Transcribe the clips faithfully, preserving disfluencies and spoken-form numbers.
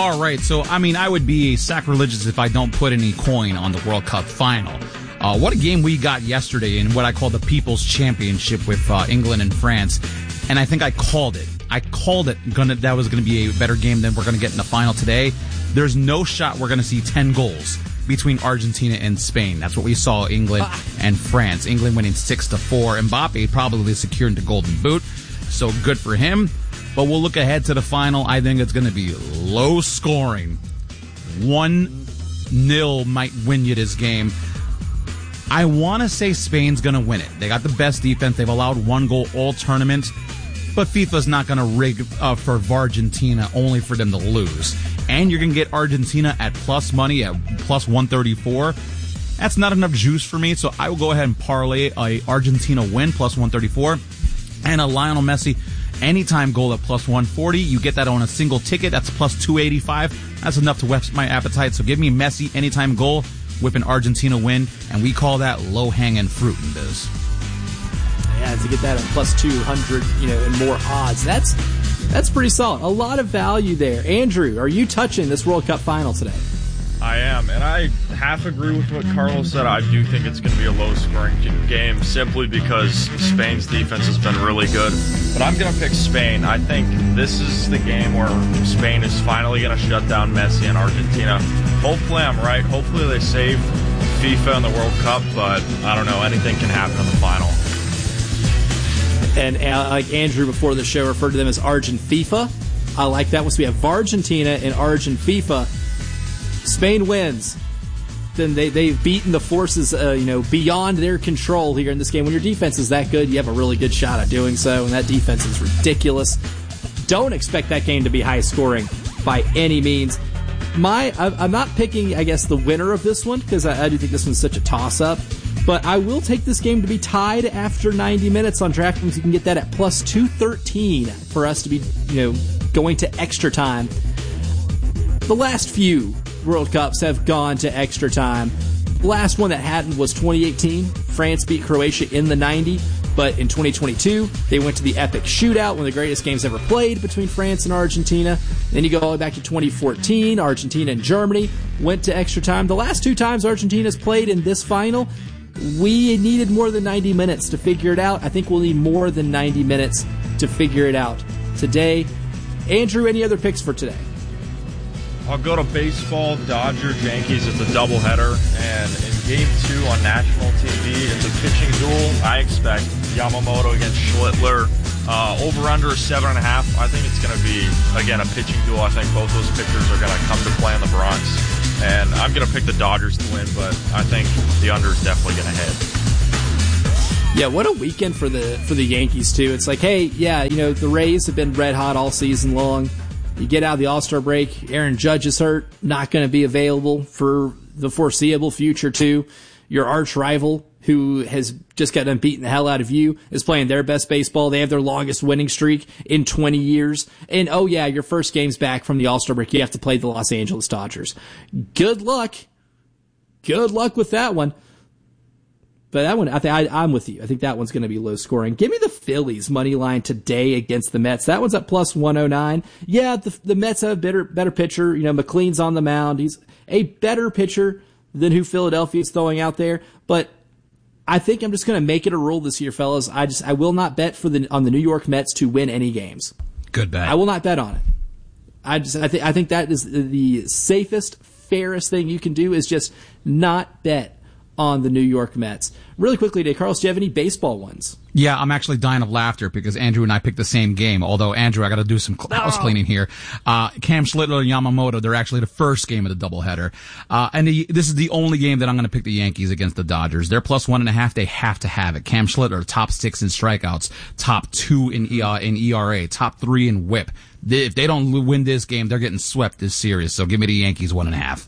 All right, so, I mean, I would be sacrilegious if I don't put any coin on the World Cup final. Uh, what a game we got yesterday in what I call the People's Championship with uh, England and France, and I think I called it. I called it gonna, that was going to be a better game than we're going to get in the final today. There's no shot we're going to see ten goals between Argentina and Spain. That's what we saw, England and France. England winning six to four. Mbappe probably securing the golden boot, so good for him. But we'll look ahead to the final. I think it's going to be low scoring. one nil might win you this game. I want to say Spain's going to win it. They got the best defense. They've allowed one goal all tournament. But FIFA's not going to rig uh, for Argentina only for them to lose. And you're going to get Argentina at plus money at plus one thirty-four. That's not enough juice for me, so I will go ahead and parlay a Argentina win plus one thirty-four and a Lionel Messi anytime goal at plus one forty. You get that on a single ticket. That's plus two eighty-five. That's enough to whet my appetite. So give me Messi anytime goal with an Argentina win, and we call that low-hanging fruit in biz. Yeah, to get that at plus two hundred, you know, and more odds. That's that's pretty solid. A lot of value there. Andrew, are you touching this World Cup final today? I am, and I half agree with what Carlos said. I do think it's going to be a low-scoring game simply because Spain's defense has been really good. But I'm going to pick Spain. I think this is the game where Spain is finally going to shut down Messi and Argentina. Hopefully I'm right. Hopefully they save FIFA and the World Cup, but I don't know. Anything can happen in the final. And uh, like Andrew before the show referred to them as Argent FIFA. I like that. Once we have Argentina and Argent FIFA, Spain wins. Then they, they've beaten the forces uh, you know, beyond their control here in this game. When your defense is that good, you have a really good shot at doing so, and that defense is ridiculous. Don't expect that game to be high scoring by any means. My, I'm not picking, I guess, the winner of this one, because I, I do think this one's such a toss-up. But I will take this game to be tied after ninety minutes on DraftKings. You can get that at plus two thirteen for us to be, you know, going to extra time. The last few World Cups have gone to extra time. The last one that hadn't was twenty eighteen. France beat Croatia in the ninety. But in twenty twenty-two, they went to the epic shootout, one of the greatest games ever played between France and Argentina. Then you go all the way back to twenty fourteen. Argentina and Germany went to extra time. The last two times Argentina's played in this final, we needed more than ninety minutes to figure it out. I think we'll need more than ninety minutes to figure it out today. Andrew, any other picks for today? I'll go to baseball, Dodgers, Yankees. It's a doubleheader, and in game two on national T V, it's a pitching duel. I expect Yamamoto against Schlittler. Uh, over-under seven and a half. I think it's going to be, again, a pitching duel. I think both those pitchers are going to come to play in the Bronx. And I'm going to pick the Dodgers to win, but I think the under is definitely going to hit. Yeah, what a weekend for the for the Yankees, too. It's like, hey, yeah, you know, the Rays have been red hot all season long. You get out of the All-Star break, Aaron Judge is hurt, not going to be available for the foreseeable future, too. Your arch rival, who has just gotten beaten the hell out of you, is playing their best baseball. They have their longest winning streak in twenty years. And, oh, yeah, your first game's back from the All-Star break. You have to play the Los Angeles Dodgers. Good luck. Good luck with that one. But that one, I think I, I'm with you. I think that one's going to be low scoring. Give me the Phillies money line today against the Mets. That one's at plus one oh nine. Yeah, the, the Mets have a better, better pitcher. You know, McLean's on the mound. He's a better pitcher than who Philadelphia's throwing out there. But I think I'm just going to make it a rule this year, fellas. I just I will not bet for the on the New York Mets to win any games. Good bet. I will not bet on it. I just I think I think that is the safest, fairest thing you can do is just not bet on the New York Mets. Really quickly today, Carlos, do you have any baseball ones? Yeah, I'm actually dying of laughter because Andrew and I picked the same game. Although, Andrew, I got to do some house cleaning here. Uh, Cam Schlittler and Yamamoto, they're actually the first game of the doubleheader. Uh, and the, this is the only game that I'm going to pick the Yankees against the Dodgers. They're plus one and a half. They have to have it. Cam Schlittler, top six in strikeouts, top two in, uh, in E R A, top three in whip. They, if they don't win this game, they're getting swept this series. So give me the Yankees one and a half.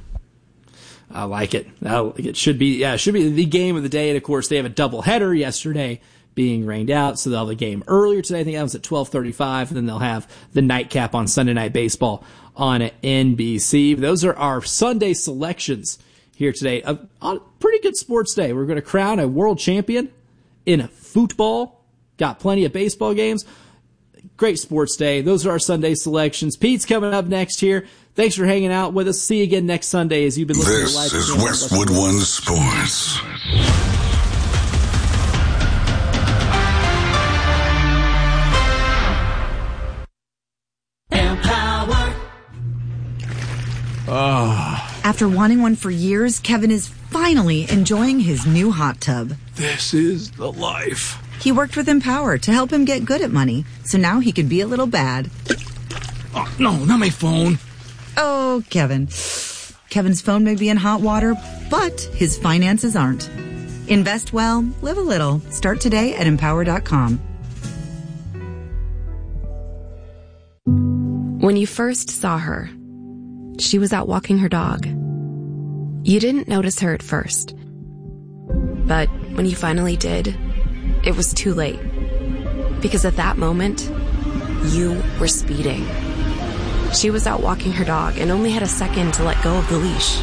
I like it. I like it. Should be, yeah, it should be the game of the day. And of course, they have a doubleheader yesterday being rained out. So they'll have a game earlier today. I think that was at twelve thirty-five. And then they'll have the nightcap on Sunday Night Baseball on N B C. Those are our Sunday selections here today. A, a pretty good sports day. We're going to crown a world champion in football. Got plenty of baseball games. great sports day. Those are our Sunday selections. Pete's coming up next here. Thanks for hanging out with us. See you again next Sunday as you've been listening this to Live. This is Westwood One Sports. Empower. Oh. After wanting one for years, Kevin is finally enjoying his new hot tub. This is the life. He worked with Empower to help him get good at money, so now he could be a little bad. Oh, no, not my phone. Oh, Kevin. Kevin's phone may be in hot water, but his finances aren't. Invest well, live a little. Start today at empower dot com. When you first saw her, she was out walking her dog. You didn't notice her at first. But when you finally did, it was too late. Because at that moment, you were speeding. She was out walking her dog and only had a second to let go of the leash.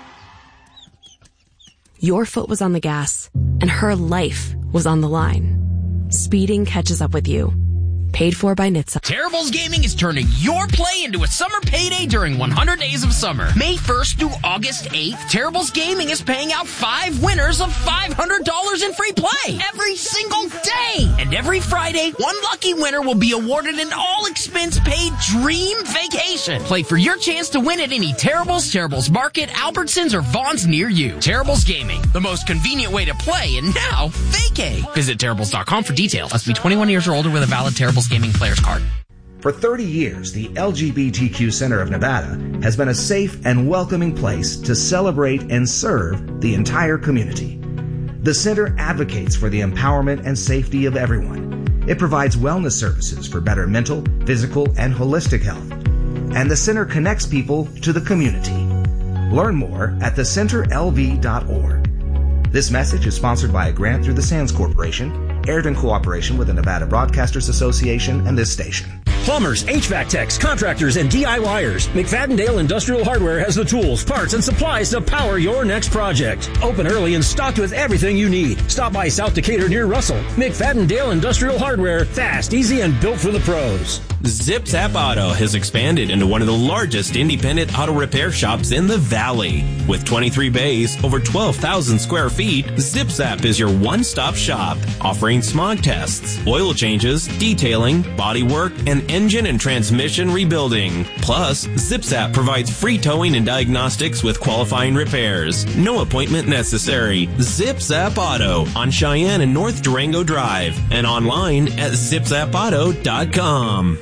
Your foot was on the gas, and her life was on the line. Speeding catches up with you. Paid for by N H T S A. Terribles Gaming is turning your play into a summer payday during one hundred days of summer. May first through August eighth, Terribles Gaming is paying out five winners of five hundred dollars in free play every single day. And every Friday, one lucky winner will be awarded an all-expense-paid dream vacation. Play for your chance to win at any Terribles, Terribles Market, Albertsons, or Vaughn's near you. Terribles Gaming, the most convenient way to play, and now vacay. Visit Terribles dot com for details. Must be twenty-one years or older with a valid Terribles Gaming player's card. For thirty years, the L G B T Q Center of Nevada has been a safe and welcoming place to celebrate and serve the entire community. The center advocates for the empowerment and safety of everyone. It provides wellness services for better mental, physical, and holistic health. And the center connects people to the community. Learn more at the center L V dot org. This message is sponsored by a grant through the Sands Corporation, aired in cooperation with the Nevada Broadcasters Association and this station. Plumbers, H V A C techs, contractors, and DIYers. McFadden-Dale Industrial Hardware has the tools, parts, and supplies to power your next project. Open early and stocked with everything you need. Stop by South Decatur near Russell. McFadden-Dale Industrial Hardware. Fast, easy, and built for the pros. Zip Zap Auto has expanded into one of the largest independent auto repair shops in the Valley. With twenty-three bays, over twelve thousand square feet, Zip Zap is your one-stop shop, offering smog tests, oil changes, detailing, body work, and engine and transmission rebuilding. Plus, Zip Zap provides free towing and diagnostics with qualifying repairs. No appointment necessary. Zip Zap Auto on Cheyenne and North Durango Drive and online at zip zap auto dot com.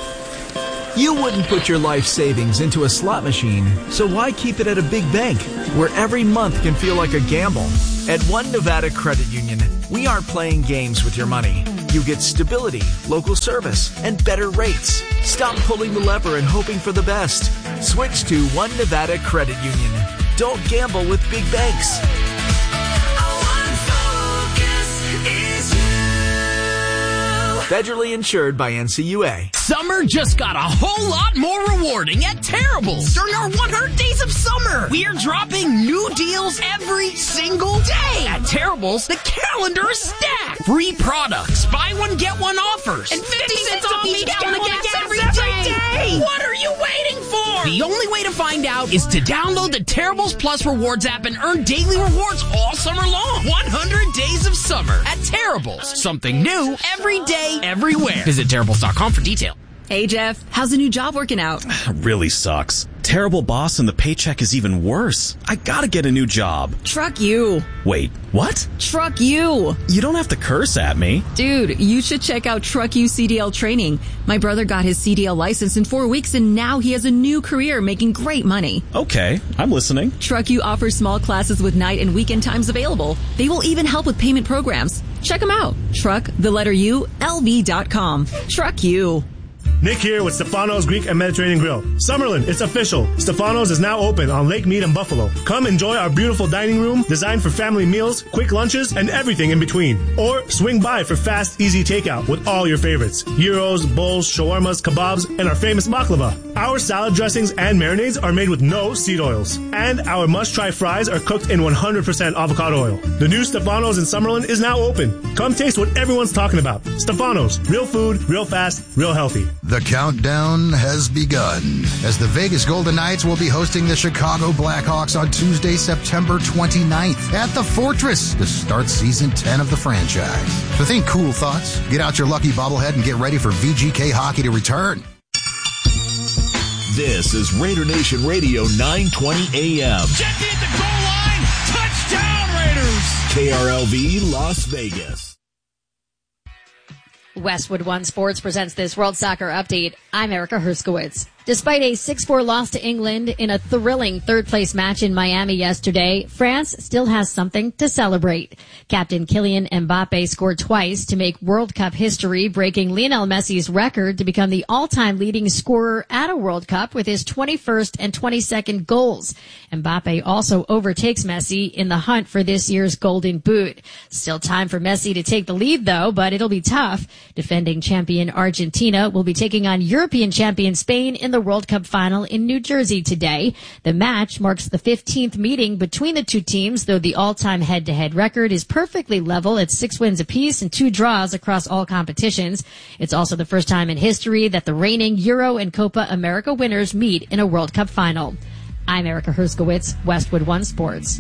You wouldn't put your life savings into a slot machine, so why keep it at a big bank where every month can feel like a gamble? At One Nevada Credit Union, we aren't playing games with your money. You get stability, local service, and better rates. Stop pulling the lever and hoping for the best. Switch to One Nevada Credit Union. Don't gamble with big banks. Federally insured by N C U A. Summer just got a whole lot more rewarding at Terribles during our one hundred days of summer. We are dropping new deals every single day. At Terribles, the calendar is stacked. Free products, buy one, get one offers, and fifty cents off each gallon of gas every day. What are you waiting for? The only way to find out is to download the Terribles Plus Rewards app and earn daily rewards all summer long. one hundred days of summer at Terribles. Something new every day, everywhere. Visit Terribles dot com for details. Hey, Jeff, how's the new job working out? Really sucks. Terrible boss and the paycheck is even worse. I gotta get a new job. Truck you. Wait, what? Truck you. You don't have to curse at me. Dude, you should check out Truck You C D L training. My brother got his C D L license in four weeks and now he has a new career making great money. Okay, I'm listening. Truck You offers small classes with night and weekend times available. They will even help with payment programs. Check them out. Truck, the letter U, L V dot com. Truck You. Nick here with Stefano's Greek and Mediterranean Grill. Summerlin, it's official. Stefano's is now open on Lake Mead and Buffalo. Come enjoy our beautiful dining room designed for family meals, quick lunches, and everything in between. Or swing by for fast, easy takeout with all your favorites. Gyros, bowls, shawarmas, kebabs, and our famous baklava. Our salad dressings and marinades are made with no seed oils. And our must-try fries are cooked in one hundred percent avocado oil. The new Stefano's in Summerlin is now open. Come taste what everyone's talking about. Stefano's, real food, real fast, real healthy. The countdown has begun as the Vegas Golden Knights will be hosting the Chicago Blackhawks on Tuesday, September twenty-ninth at the Fortress to start season ten of the franchise. So think cool thoughts, get out your lucky bobblehead, and get ready for V G K hockey to return. This is Raider Nation Radio nine twenty A M. Jackie at the goal line. Touchdown, Raiders. K R L V Las Vegas. Westwood One Sports presents this World Soccer Update. I'm Erica Herskowitz. Despite a six four loss to England in a thrilling third-place match in Miami yesterday, France still has something to celebrate. Captain Kylian Mbappe scored twice to make World Cup history, breaking Lionel Messi's record to become the all-time leading scorer at a World Cup with his twenty-first and twenty-second goals. Mbappe also overtakes Messi in the hunt for this year's Golden Boot. Still time for Messi to take the lead, though, but it'll be tough. Defending champion Argentina will be taking on European champion Spain in the World Cup final in New Jersey today. The match marks the fifteenth meeting between the two teams, though the all-time head-to-head record is perfectly level at six wins apiece and two draws across all competitions. It's also the first time in history that the reigning Euro and Copa America winners meet in a World Cup final. I'm Erica Herskowitz, Westwood One Sports.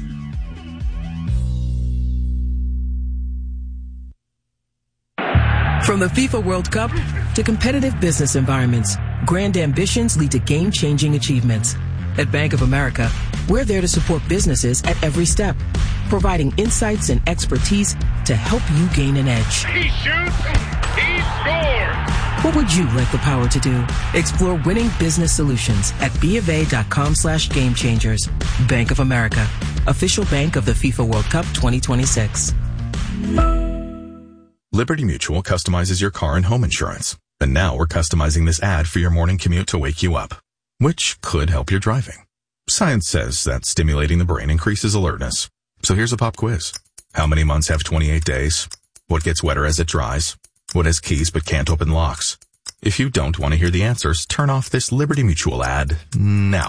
From the FIFA World Cup to competitive business environments, grand ambitions lead to game-changing achievements. At Bank of America, we're there to support businesses at every step, providing insights and expertise to help you gain an edge. He shoots, he scores! What would you like the power to do? Explore winning business solutions at bofa.com slash game changers. Bank of America, official bank of the FIFA World Cup twenty twenty-six. Liberty Mutual customizes your car and home insurance. And now we're customizing this ad for your morning commute to wake you up, which could help your driving. Science says that stimulating the brain increases alertness. So here's a pop quiz. How many months have twenty-eight days? What gets wetter as it dries? What has keys but can't open locks? If you don't want to hear the answers, turn off this Liberty Mutual ad now.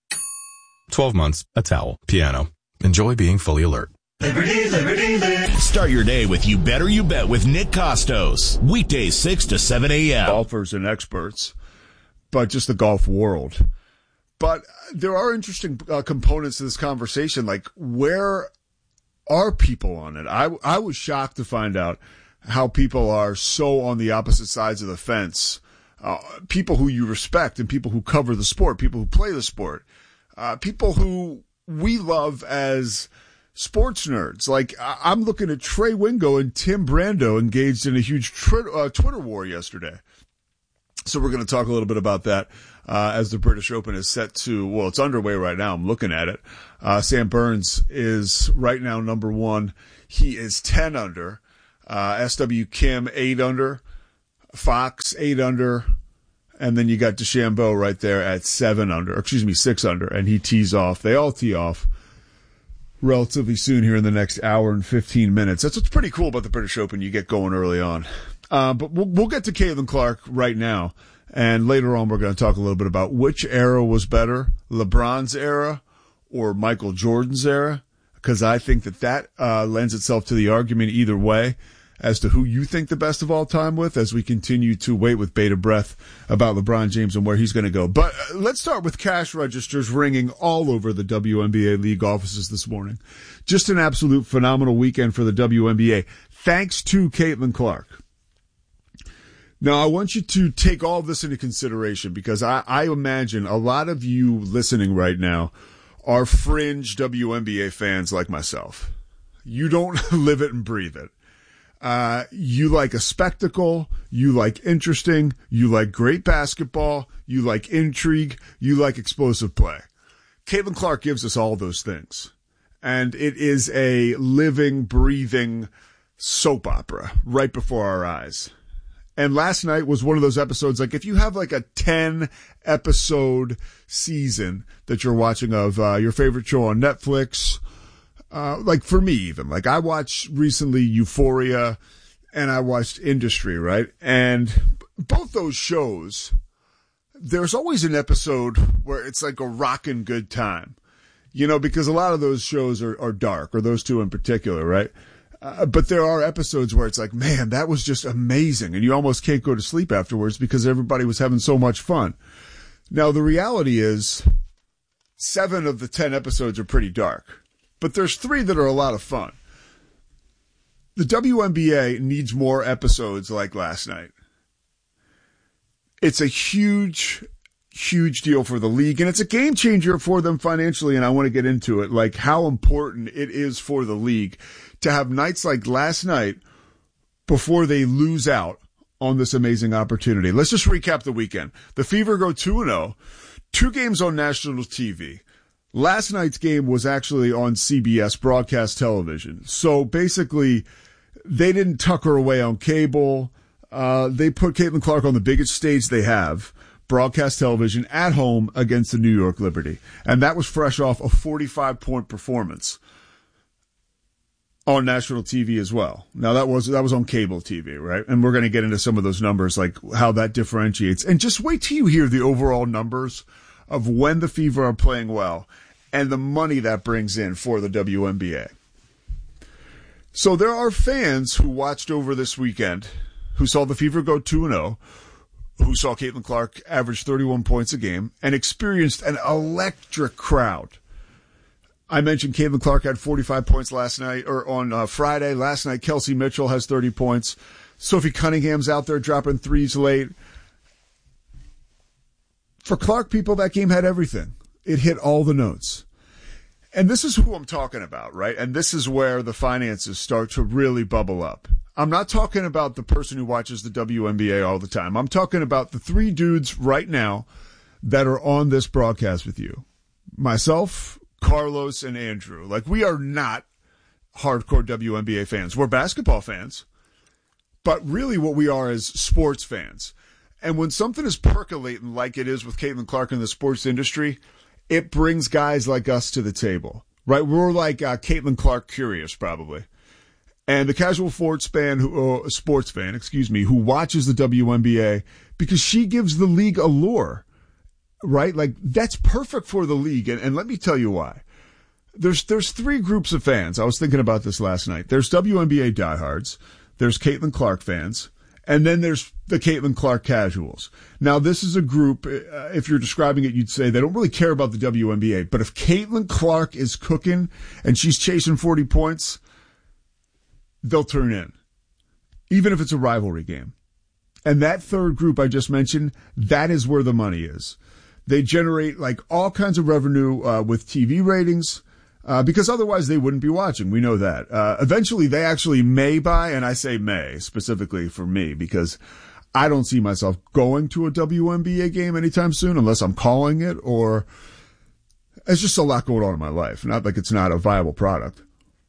twelve months, a towel, piano. Enjoy being fully alert. Liberty, liberty, liberty. Start your day with You Better You Bet with Nick Costos. Weekdays six to seven a.m. Golfers and experts, but just the golf world. But there are interesting uh, components to this conversation, like where are people on it? I, I was shocked to find out how people are so on the opposite sides of the fence. Uh, people who you respect and people who cover the sport, people who play the sport, uh, people who we love as sports nerds. Like, I'm looking at Trey Wingo and Tim Brando engaged in a huge tr- uh, Twitter war yesterday. So we're going to talk a little bit about that uh, as the British Open is set to, well, it's underway right now. I'm looking at it. Uh, Sam Burns is right now number one. He is ten under. Uh, S W Kim, eight under. Fox, eight under. And then you got DeChambeau right there at seven under. Excuse me, six under. And he tees off. They all tee off relatively soon here in the next hour and fifteen minutes. That's what's pretty cool about the British Open. You get going early on. Uh, but we'll, we'll get to Caitlin Clark right now. And later on, we're going to talk a little bit about which era was better, LeBron's era or Michael Jordan's era, because I think that that uh, lends itself to the argument either way as to who you think the best of all time with as we continue to wait with bated breath about LeBron James and where he's going to go. But uh, let's start with cash registers ringing all over the W N B A league offices this morning. Just an absolute phenomenal weekend for the W N B A, thanks to Caitlin Clark. Now, I want you to take all of this into consideration because I, I imagine a lot of you listening right now are fringe W N B A fans like myself. You don't live it and breathe it. Uh, you like a spectacle, you like interesting, you like great basketball, you like intrigue, you like explosive play. Caitlin Clark gives us all those things. And it is a living, breathing soap opera right before our eyes. And last night was one of those episodes, like if you have like a ten episode season that you're watching of uh, your favorite show on Netflix, uh, like for me even, like I watched recently Euphoria and I watched Industry, right? And both those shows, there's always an episode where it's like a rockin' good time, you know, because a lot of those shows are, are dark, or those two in particular, right? Uh, but there are episodes where it's like, man, that was just amazing. And you almost can't go to sleep afterwards because everybody was having so much fun. Now, the reality is seven of the ten episodes are pretty dark, but there's three that are a lot of fun. The W N B A needs more episodes like last night. It's a huge, huge deal for the league, and it's a game changer for them financially, and I want to get into it, like how important it is for the league to have nights like last night before they lose out on this amazing opportunity. Let's just recap the weekend. The Fever go two and oh, two games on national T V. Last night's game was actually on C B S broadcast television. So basically, they didn't tuck her away on cable. Uh, they put Caitlin Clark on the biggest stage they have, broadcast television, at home against the New York Liberty. And that was fresh off a forty-five point performance on national T V as well. Now that was, that was on cable T V, right? And we're going to get into some of those numbers, like how that differentiates. And just wait till you hear the overall numbers of when the Fever are playing well and the money that brings in for the W N B A. So there are fans who watched over this weekend who saw the Fever go two and oh, who saw Caitlin Clark average thirty-one points a game and experienced an electric crowd. I mentioned Caitlin Clark had forty-five points last night, or on uh, Friday. Last night, Kelsey Mitchell has thirty points. Sophie Cunningham's out there dropping threes late. For Clark people, that game had everything. It hit all the notes. And this is who I'm talking about, right? And this is where the finances start to really bubble up. I'm not talking about the person who watches the W N B A all the time. I'm talking about the three dudes right now that are on this broadcast with you. Myself, Carlos, and Andrew. Like, we are not hardcore W N B A fans. We're basketball fans. But really what we are is sports fans. And when something is percolating like it is with Caitlin Clark in the sports industry, it brings guys like us to the table, right? We're like uh, Caitlin Clark curious, probably. And the casual sports fan, who, uh, sports fan, excuse me, who watches the W N B A because she gives the league allure, right? Like, that's perfect for the league. And, and let me tell you why. There's, there's three groups of fans. I was thinking about this last night. There's W N B A diehards. There's Caitlin Clark fans. And then there's the Caitlin Clark casuals. Now, this is a group, uh, if you're describing it, you'd say they don't really care about the W N B A. But if Caitlin Clark is cooking and she's chasing forty points, they'll turn in, even if it's a rivalry game. And that third group I just mentioned, that is where the money is. They generate like all kinds of revenue uh, with T V ratings, uh, because otherwise they wouldn't be watching. We know that. Uh, eventually they actually may buy, and I say may specifically for me because I don't see myself going to a W N B A game anytime soon unless I'm calling it, or there's just a lot going on in my life. Not like it's not a viable product.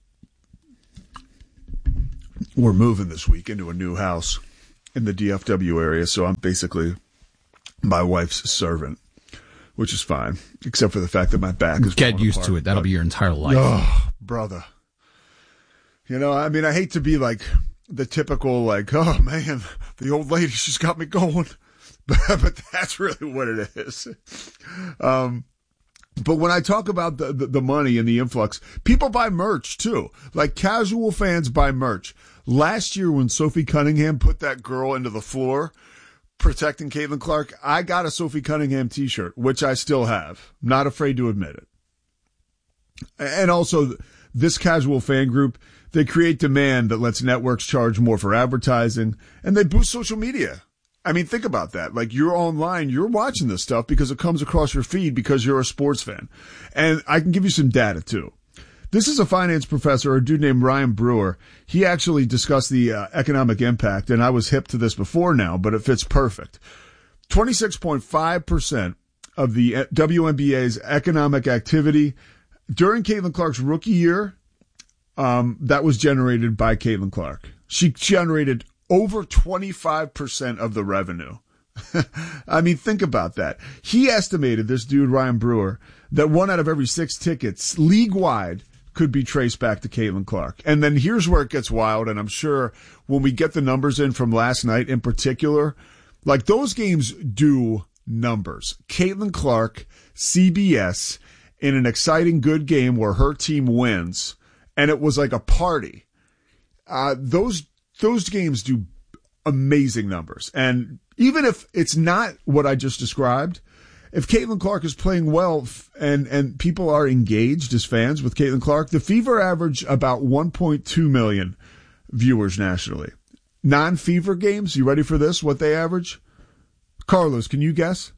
We're moving this week into a new house in the D F W area, so I'm basically my wife's servant, which is fine, except for the fact that my back is Get used apart, to it. That'll but, be your entire life. Oh, brother. You know, I mean, I hate to be like the typical, like, oh, man, the old lady, she's got me going. But, but that's really what it is. Um, But when I talk about the, the, the money and the influx, people buy merch too. Like casual fans buy merch. Last year when Sophie Cunningham put that girl into the floor protecting Caitlin Clark, I got a Sophie Cunningham t-shirt, which I still have. Not afraid to admit it. And also this casual fan group, they create demand that lets networks charge more for advertising, and they boost social media. I mean, think about that. Like, you're online, you're watching this stuff because it comes across your feed because you're a sports fan. And I can give you some data, too. This is a finance professor, a dude named Ryan Brewer. He actually discussed the uh, economic impact, and I was hip to this before now, but it fits perfect. twenty-six point five percent of the W N B A's economic activity during Caitlin Clark's rookie year, um, that was generated by Caitlin Clark. She generated over twenty-five percent of the revenue. I mean, think about that. He estimated, this dude, Ryan Brewer, that one out of every six tickets league-wide could be traced back to Caitlin Clark. And then here's where it gets wild, and I'm sure when we get the numbers in from last night in particular, like those games do numbers. Caitlin Clark, C B S, in an exciting, good game where her team wins, and it was like a party. Uh, those those games do amazing numbers. And even if it's not what I just described, if Caitlin Clark is playing well and, and people are engaged as fans with Caitlin Clark, the Fever average about one point two million viewers nationally. Non-Fever games, you ready for this, what they average? Carlos, can you guess?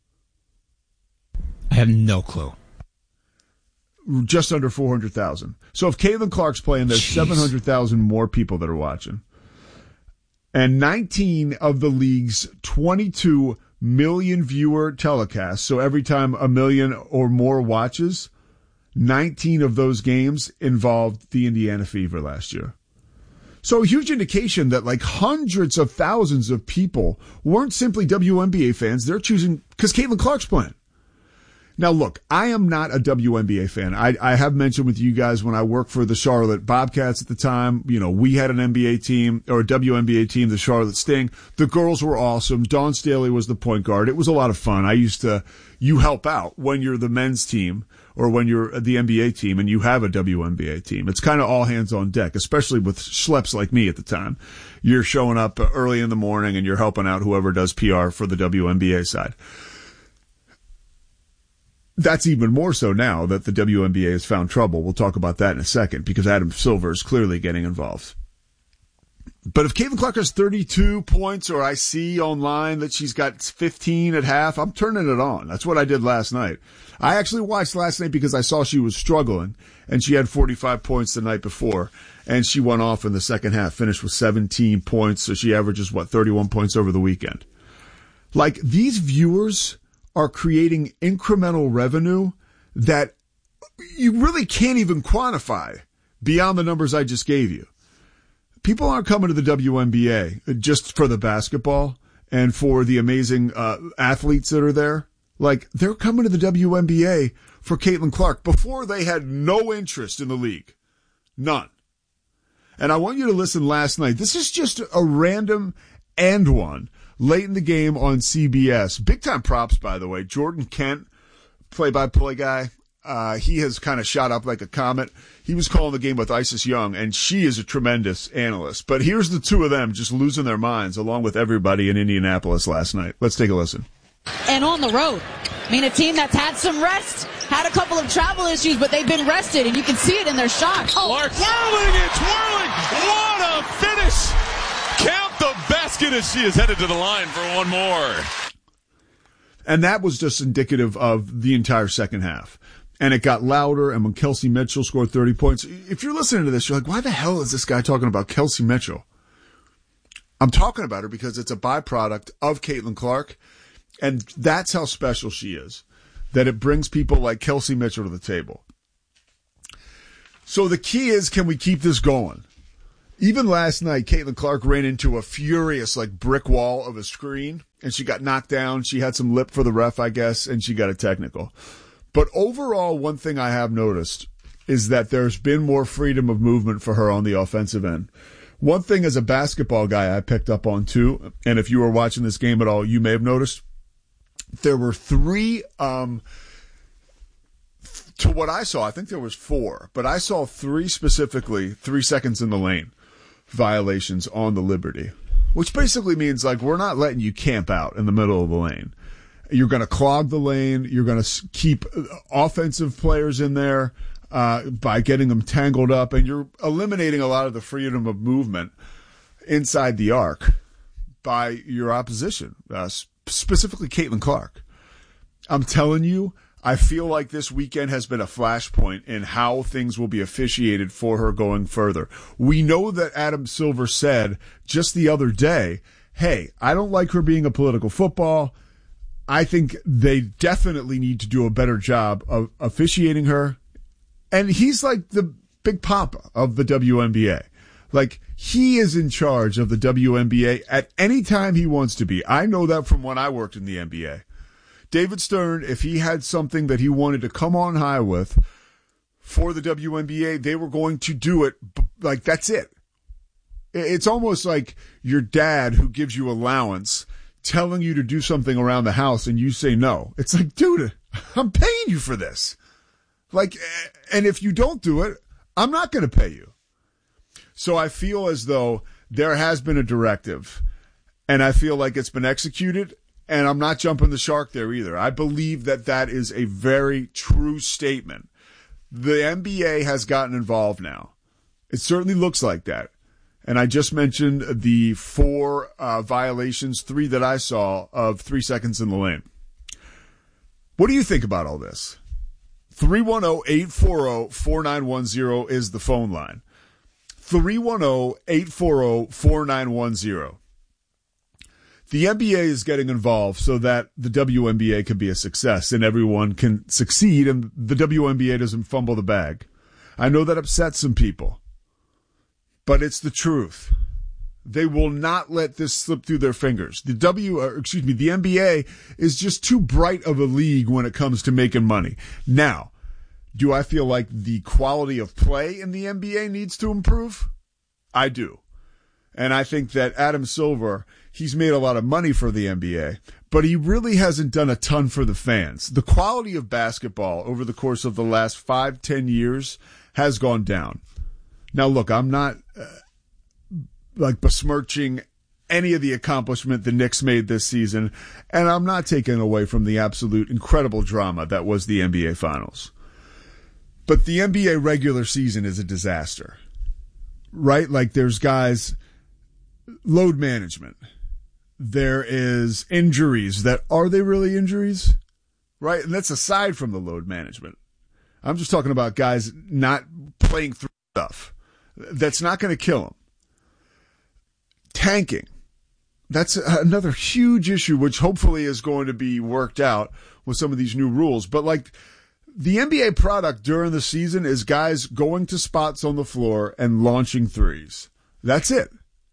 I have no clue. Just under four hundred thousand. So if Caitlin Clark's playing, there's Jeez. seven hundred thousand more people that are watching. And nineteen of the league's twenty-two million viewer telecasts, so every time a million or more watches, nineteen of those games involved the Indiana Fever last year. So a huge indication that like hundreds of thousands of people weren't simply W N B A fans. They're choosing because Caitlin Clark's playing. Now, look, I am not a W N B A fan. I, I have mentioned with you guys when I worked for the Charlotte Bobcats at the time, you know, we had an N B A team or a W N B A team, the Charlotte Sting. The girls were awesome. Dawn Staley was the point guard. It was a lot of fun. I used to, you help out when you're the men's team or when you're the N B A team and you have a W N B A team. It's kind of all hands on deck, especially with schleps like me at the time. You're showing up early in the morning and you're helping out whoever does P R for the W N B A side. That's even more so now that the W N B A has found trouble. We'll talk about that in a second because Adam Silver is clearly getting involved. But if Caitlin Clark has thirty-two points or I see online that she's got fifteen at half, I'm turning it on. That's what I did last night. I actually watched last night because I saw she was struggling and she had forty-five points the night before and she went off in the second half, finished with seventeen points. So she averages, what, thirty-one points over the weekend. Like these viewers are creating incremental revenue that you really can't even quantify beyond the numbers I just gave you. People aren't coming to the W N B A just for the basketball and for the amazing uh, athletes that are there. Like, they're coming to the W N B A for Caitlin Clark before they had no interest in the league. None. And I want you to listen last night. This is just a random and one. Late in the game on C B S. Big time props, by the way. Jordan Kent, play-by-play guy. Uh, he has kind of shot up like a comet. He was calling the game with Isis Young, and she is a tremendous analyst. But here's the two of them just losing their minds, along with everybody in Indianapolis last night. Let's take a listen. And on the road. I mean, a team that's had some rest, had a couple of travel issues, but they've been rested, and you can see it in their shots. Oh, Clark whirling and twirling. What a finish. Count the basket as she is headed to the line for one more. And that was just indicative of the entire second half. And it got louder, and when Kelsey Mitchell scored thirty points, if you're listening to this, you're like, why the hell is this guy talking about Kelsey Mitchell? I'm talking about her because it's a byproduct of Caitlin Clark, and that's how special she is, that it brings people like Kelsey Mitchell to the table. So the key is, can we keep this going? Even last night, Caitlin Clark ran into a furious, like, brick wall of a screen, and she got knocked down. She had some lip for the ref, I guess, and she got a technical. But overall, one thing I have noticed is that there's been more freedom of movement for her on the offensive end. One thing as a basketball guy I picked up on, too, and if you were watching this game at all, you may have noticed, there were three, um, to what I saw, I think there was four, but I saw three specifically, three seconds in the lane violations on the Liberty, which basically means like we're not letting you camp out in the middle of the lane. You're going to clog the lane. You're going to keep offensive players in there uh, by getting them tangled up, and you're eliminating a lot of the freedom of movement inside the arc by your opposition, uh, specifically Caitlin Clark. I'm telling you, I feel like this weekend has been a flashpoint in how things will be officiated for her going further. We know that Adam Silver said just the other day, hey, I don't like her being a political football. I think they definitely need to do a better job of officiating her. And he's like the big papa of the W N B A. Like, he is in charge of the W N B A at any time he wants to be. I know that from when I worked in the N B A. David Stern, if he had something that he wanted to come on high with for the W N B A, they were going to do it. Like, that's it. It's almost like your dad who gives you allowance telling you to do something around the house and you say no. It's like, dude, I'm paying you for this. Like, and if you don't do it, I'm not going to pay you. So I feel as though there has been a directive, and I feel like it's been executed, and I'm not jumping the shark there either. I believe that that is a very true statement. The N B A has gotten involved now. It certainly looks like that. And I just mentioned the four uh, violations, three that I saw, of three seconds in the lane. What do you think about all this? three one zero, eight four zero, four nine one zero is the phone line. three one zero, eight four zero, four nine one zero. The N B A is getting involved so that the W N B A can be a success and everyone can succeed and the W N B A doesn't fumble the bag. I know that upsets some people, but it's the truth. They will not let this slip through their fingers. The W, or excuse me, the N B A is just too bright of a league when it comes to making money. Now, do I feel like the quality of play in the N B A needs to improve? I do. And I think that Adam Silver, he's made a lot of money for the N B A, but he really hasn't done a ton for the fans. The quality of basketball over the course of the last five, ten years has gone down. Now, look, I'm not uh, like besmirching any of the accomplishment the Knicks made this season, and I'm not taking away from the absolute incredible drama that was the N B A Finals. But the N B A regular season is a disaster, right? Like, there's guys, load management. There is injuries that, are they really injuries? Right? And that's aside from the load management. I'm just talking about guys not playing through stuff. That's not going to kill them. Tanking. That's another huge issue, which hopefully is going to be worked out with some of these new rules. But like, the N B A product during the season is guys going to spots on the floor and launching threes. That's it.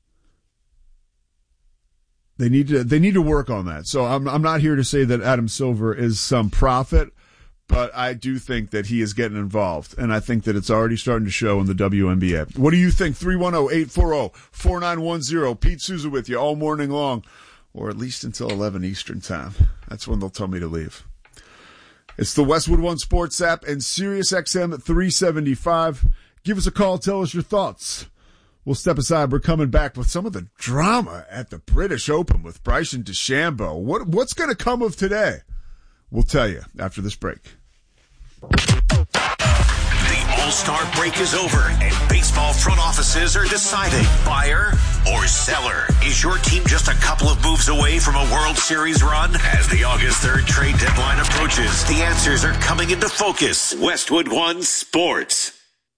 They need to they need to work on that. So I'm I'm not here to say that Adam Silver is some prophet, but I do think that he is getting involved, and I think that it's already starting to show in the W N B A. What do you think? three one zero, eight four zero, four nine one zero. Pete Souza with you all morning long, or at least until eleven Eastern time. That's when they'll tell me to leave. It's the Westwood One Sports app and Sirius X M three seventy-five. Give us a call. Tell us your thoughts. We'll step aside. We're coming back with some of the drama at the British Open with Bryson DeChambeau. What, what's going to come of today? We'll tell you after this break. The All-Star break is over, and baseball front offices are deciding buyer or seller. Is your team just a couple of moves away from a World Series run? As the August third trade deadline approaches, the answers are coming into focus. Westwood One Sports.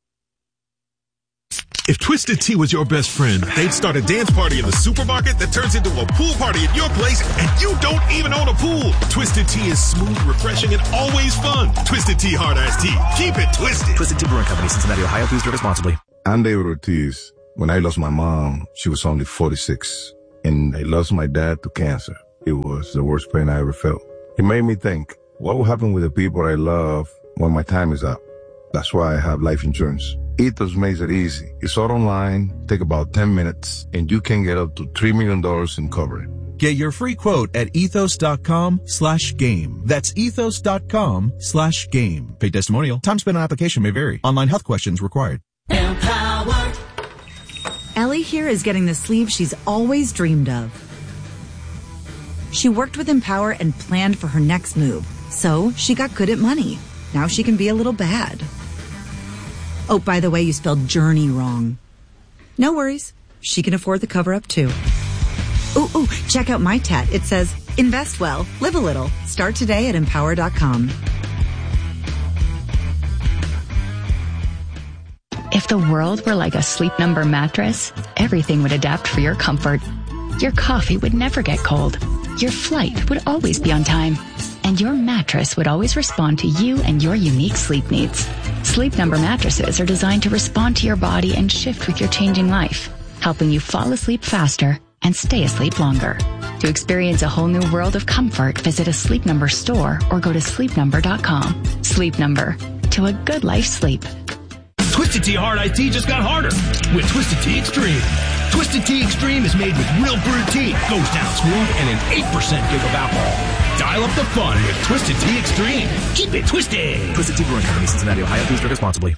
If Twisted Tea was your best friend, they'd start a dance party in the supermarket that turns into a pool party at your place, and you don't even own a pool. Twisted Tea is smooth, refreshing, and always fun. Twisted Tea Hard Iced Tea. Keep it twisted. Twisted Tea Brewing Company, Cincinnati, Ohio. Please drink responsibly. I'm David Ortiz. When I lost my mom, she was only forty-six, and I lost my dad to cancer. It was the worst pain I ever felt. It made me think, what will happen with the people I love when my time is up? That's why I have life insurance. Ethos makes it easy. It's all online, take about ten minutes, and you can get up to three million dollars in coverage. Get your free quote at ethos.com slash game. That's ethos.com slash game. Paid testimonial. Time spent on application may vary. Online health questions required. Empower. Ellie here is getting the sleeve she's always dreamed of. She worked with Empower and planned for her next move. So she got good at money. Now she can be a little bad. Oh, by the way, you spelled journey wrong. No worries. She can afford the cover-up, too. Ooh, ooh, check out my tat. It says, invest well, live a little. Start today at empower dot com. If the world were like a Sleep Number mattress, everything would adapt for your comfort. Your coffee would never get cold. Your flight would always be on time. And your mattress would always respond to you and your unique sleep needs. Sleep Sleep Number mattresses are designed to respond to your body and shift with your changing life, helping you fall asleep faster and stay asleep longer. To experience a whole new world of comfort, visit a Sleep Number store or go to sleep number dot com. Sleep Number, to a good life sleep. Twisted Tea Hard Iced Tea just got harder with Twisted Tea Extreme. Twisted Tea Extreme is made with real brewed tea, goes down smooth, and an eight percent gig of alcohol. Dial up the fun with Twisted Tea Extreme. Keep it twisted. Twisted Tea Brewing Company, Cincinnati, Ohio. Please drink responsibly.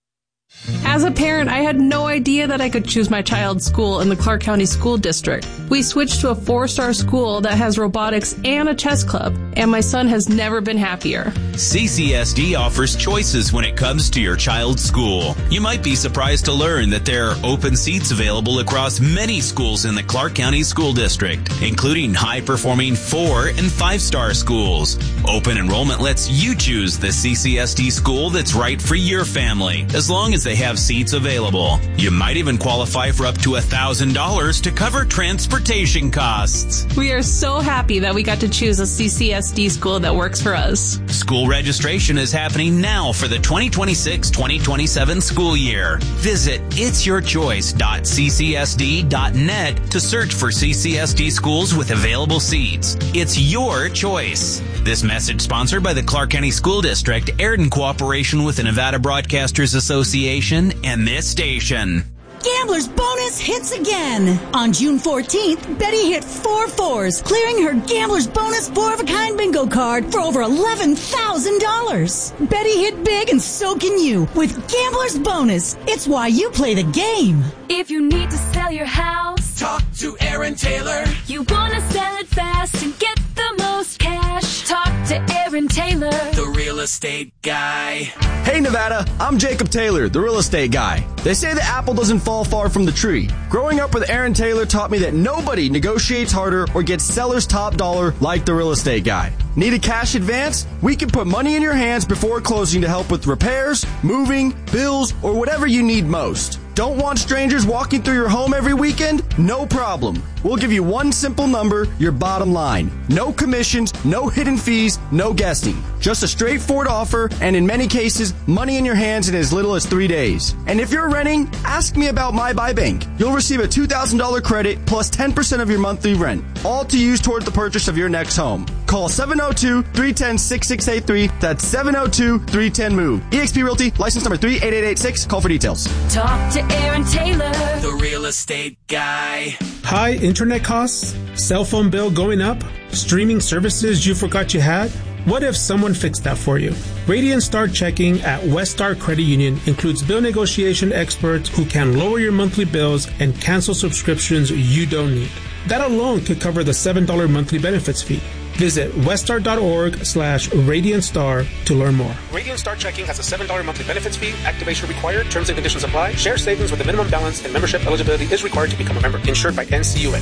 As a parent, I had no idea that I could choose my child's school in the Clark County School District. We switched to a four-star school that has robotics and a chess club, and my son has never been happier. C C S D offers choices when it comes to your child's school. You might be surprised to learn that there are open seats available across many schools in the Clark County School District, including high-performing four- and five-star schools. Open enrollment lets you choose the C C S D school that's right for your family, as long as they have seats available. You might even qualify for up to one thousand dollars to cover transportation costs. We are so happy that we got to choose a C C S D school that works for us. School registration is happening now for the twenty twenty-six twenty twenty-seven school year. Visit its your choice dot c c s d dot net to search for C C S D schools with available seats. It's your choice. This message sponsored by the Clark County School District, aired in cooperation with the Nevada Broadcasters Association and this station. Gambler's Bonus hits again. On June fourteenth, Betty hit four fours, clearing her Gambler's Bonus four-of-a-kind bingo card for over eleven thousand dollars. Betty hit big, and so can you with Gambler's Bonus. It's why you play the game. If you need to sell your house, talk to Aaron Taylor. You want to sell it fast and get the most cash, talk to Aaron Taylor, the real estate guy. Hey Nevada, I'm Jacob Taylor, the real estate guy. They say the apple doesn't fall far from the tree. Growing up with Aaron Taylor taught me that nobody negotiates harder or gets seller's top dollar like the real estate guy. Need a cash advance? We can put money in your hands before closing to help with repairs, moving, bills, or whatever you need most. Don't want strangers walking through your home every weekend? No problem. We'll give you one simple number, your bottom line. No commissions, no hidden fees, no guessing. Just a straightforward offer, and in many cases, money in your hands in as little as three days. And if you're renting, ask me about My Buy Bank. You'll receive a two thousand dollars credit plus ten percent of your monthly rent, all to use toward the purchase of your next home. Call seven oh two, three one oh, six six eight three. That's seven oh two, three one oh, MOVE. eXp Realty, license number three eight eight eight six. Call for details. Talk to Aaron Taylor, the real estate guy. High internet costs? Cell phone bill going up? Streaming services you forgot you had? What if someone fixed that for you? Radiant Star Checking at Westar Credit Union includes bill negotiation experts who can lower your monthly bills and cancel subscriptions you don't need. That alone could cover the seven dollars monthly benefits fee. Visit westar.org slash Radiant Star to learn more. Radiant Star Checking has a seven dollars monthly benefits fee. Activation required. Terms and conditions apply. Share savings with a minimum balance and membership eligibility is required to become a member. Insured by N C U A.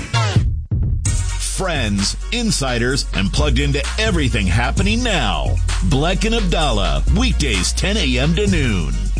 Friends, insiders, and plugged into everything happening now. Bleck and Abdallah, weekdays ten a.m. to noon.